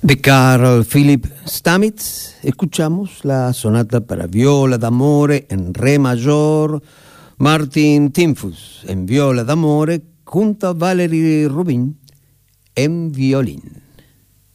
De Carl Philipp Stamitz escuchamos la sonata para viola d'amore en re mayor, Martin Timfus en viola d'amore junto a Valerie Rubin en violín.